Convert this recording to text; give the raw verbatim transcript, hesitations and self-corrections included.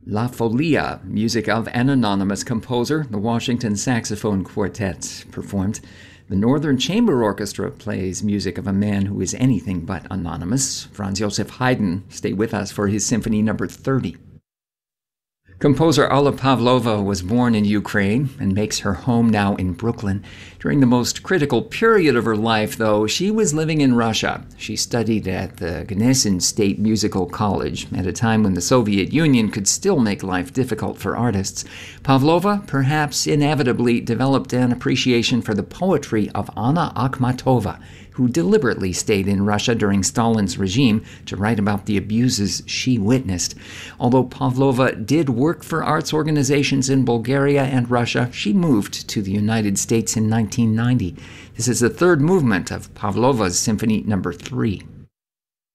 La Folia, music of an anonymous composer, the Washington Saxophone Quartet performed. The Northern Chamber Orchestra plays music of a man who is anything but anonymous. Franz Joseph Haydn, stay with us for his Symphony Number thirty. Composer Alla Pavlova was born in Ukraine and makes her home now in Brooklyn. During the most critical period of her life, though, she was living in Russia. She studied at the Gnesen State Musical College at a time when the Soviet Union could still make life difficult for artists. Pavlova, perhaps inevitably, developed an appreciation for the poetry of Anna Akhmatova, who deliberately stayed in Russia during Stalin's regime to write about the abuses she witnessed. Although Pavlova did work for arts organizations in Bulgaria and Russia, she moved to the United States in nineteen ninety. This is the third movement of Pavlova's Symphony Number three.